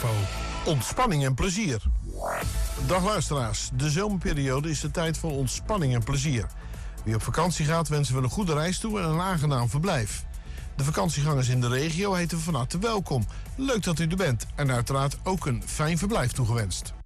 info. Ontspanning en plezier. Dag luisteraars, de zomerperiode is de tijd van ontspanning en plezier. Wie op vakantie gaat wensen we een goede reis toe en een aangenaam verblijf. De vakantiegangers in de regio heten we van harte welkom. Leuk dat u er bent en uiteraard ook een fijn verblijf toegewenst.